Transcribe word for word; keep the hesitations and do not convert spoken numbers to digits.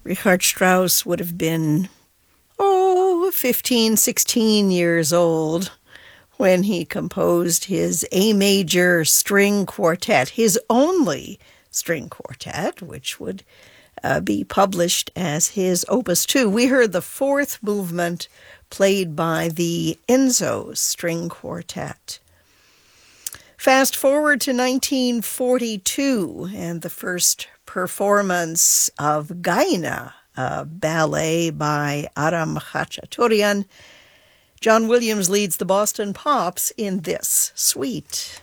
Richard Strauss would have been, oh, fifteen, sixteen years old when he composed his A major string quartet, his only string quartet, which would uh, be published as his Opus two. We heard the fourth movement played by the Enzo String Quartet. Fast forward to nineteen forty-two and the first performance of Gaina, a ballet by Aram Khachaturian. John Williams leads the Boston Pops in this suite.